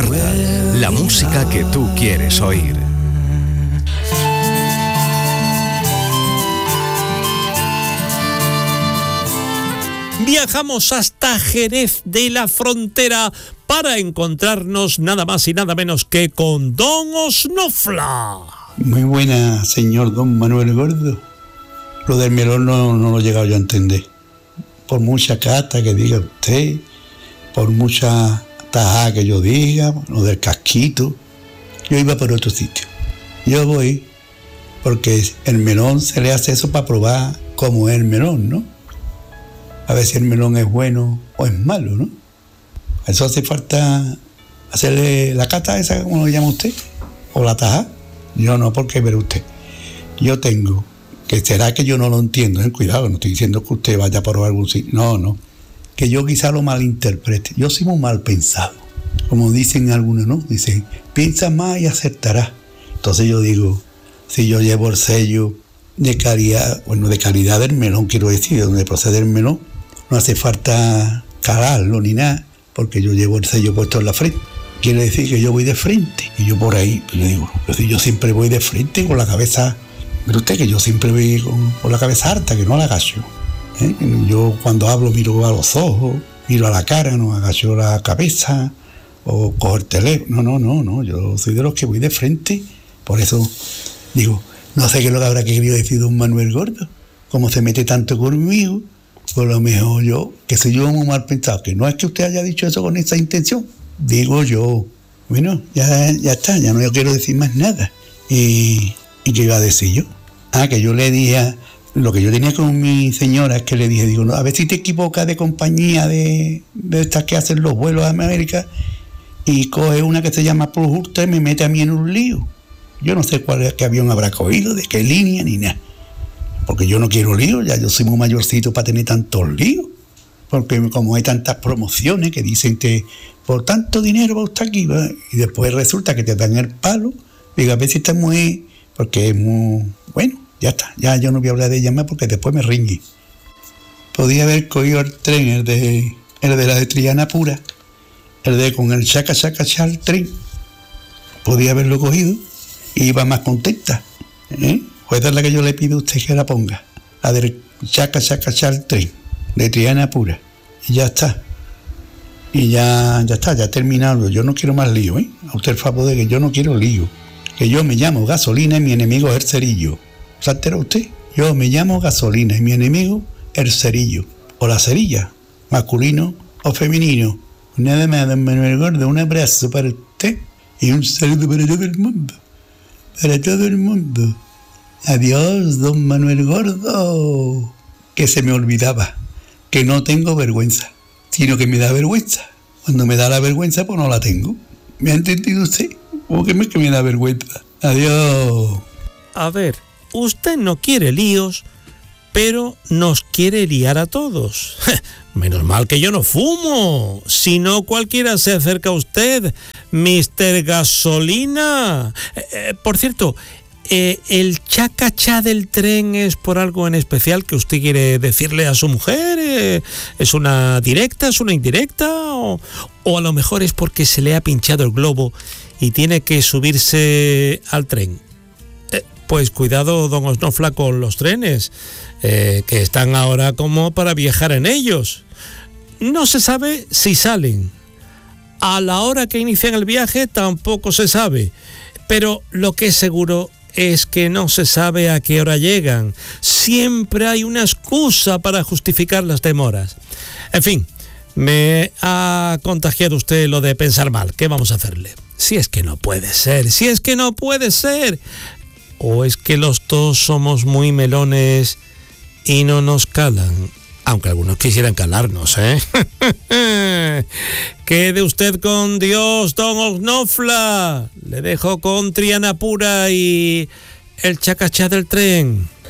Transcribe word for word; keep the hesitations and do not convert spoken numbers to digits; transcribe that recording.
Carla, la música que tú quieres oír. Viajamos hasta Jerez de la Frontera para encontrarnos nada más y nada menos que con Don Osnofla. Muy buena, señor Don Manuel Gordo. Lo del melón no, no lo he llegado yo a entender. Por mucha cata que diga usted, por mucha tajada que yo diga, lo del casquito, yo iba por otro sitio. Yo voy porque el melón se le hace eso para probar cómo es el melón, ¿no? A ver si el melón es bueno o es malo, ¿no? Eso hace falta hacerle la cata esa, ¿cómo lo llama usted? O la taja. Yo no, porque ver usted. Yo tengo, que será que yo no lo entiendo, ¿eh? Cuidado, no estoy diciendo que usted vaya por algún sitio. No, no. Que yo quizá lo malinterprete. Yo soy muy mal pensado. Como dicen algunos, ¿no? Dicen, piensa más y aceptarás. Entonces yo digo, si yo llevo el sello de calidad, bueno, de calidad del melón, quiero decir, de donde procede el melón, no hace falta calarlo ni nada, porque yo llevo el sello puesto en la frente. Quiere decir que yo voy de frente. Y yo por ahí, pues le digo, yo, yo siempre voy de frente con la cabeza. Pero usted que yo siempre voy con, con la cabeza harta, que no la agacho. ¿eh? Yo cuando hablo miro a los ojos, miro a la cara, no agacho la cabeza, o cojo el teléfono. No, no, no, no. Yo soy de los que voy de frente. Por eso digo, no sé qué es lo que habrá querido decir don Manuel Gordo. Como se mete tanto conmigo. Por lo mejor yo, que soy yo muy mal pensado, que no es que usted haya dicho eso con esa intención, digo yo, bueno, ya, ya está, ya no yo quiero decir más nada. Y, ¿y qué iba a decir yo? Ah, que yo le dije, lo que yo tenía con mi señora es que le dije, digo, no, a ver si te equivocas de compañía de, de estas que hacen los vuelos a América y coge una que se llama Plus Ultra y me mete a mí en un lío. Yo no sé cuál es, qué avión habrá cogido, de qué línea ni nada. Porque yo no quiero líos, ya yo soy muy mayorcito para tener tantos líos. Porque como hay tantas promociones que dicen que por tanto dinero va usted aquí, ¿va? Y después resulta que te dan el palo, digo, a ver si está muy... porque es muy... bueno, ya está, ya yo no voy a hablar de ella más porque después me ringue. Podía haber cogido el tren, el de, el de la de Triana Pura, el de con el chaca chaca cha el tren, podía haberlo cogido y iba más contenta, ¿eh? Pues es la que yo le pido a usted que la ponga, la del chaca chaca cha el tren, de Triana Pura, y ya está. Y ya, ya está, ya he terminado. Yo no quiero más lío, ¿eh? A usted el favor de que yo no quiero lío. Que yo me llamo Gasolina y mi enemigo es el cerillo. ¿Se entera usted? Yo me llamo Gasolina y mi enemigo el cerillo. O la cerilla, masculino o femenino. Nada más, don Manuel Gordo, un abrazo para usted y un saludo para todo el mundo. Para todo el mundo. Adiós, don Manuel Gordo. Que se me olvidaba que no tengo vergüenza, sino que me da vergüenza. Cuando me da la vergüenza, pues no la tengo. ¿Me ha entendido usted? ¿Cómo que me, que me da vergüenza? Adiós. A ver, usted no quiere líos, pero nos quiere liar a todos. Menos mal que yo no fumo, si no cualquiera se acerca a usted, mister Gasolina. Eh, eh, por cierto, eh, ¿el chacachá del tren es por algo en especial que usted quiere decirle a su mujer? Eh, ¿Es una directa, es una indirecta? O, o a lo mejor es porque se le ha pinchado el globo y tiene que subirse al tren. Eh, pues cuidado, don Osnofla, con los trenes, eh, que están ahora como para viajar en ellos. No se sabe si salen. A la hora que inician el viaje tampoco se sabe. Pero lo que es seguro es que no se sabe a qué hora llegan. Siempre hay una excusa para justificar las demoras. En fin, me ha contagiado usted lo de pensar mal. ¿Qué vamos a hacerle? Si es que no puede ser, si es que no puede ser. O es que los dos somos muy melones y no nos calan. Aunque algunos quisieran calarnos, ¿eh? Quede usted con Dios, don Osnofla. Le dejo con Triana Pura y el chacachá del tren.